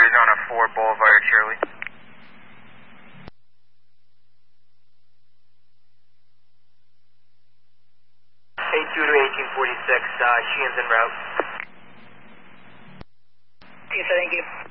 Arizona 4 Boulevard, Shirley. 82 to 1846, Sheehan's en route. Yes, thank you.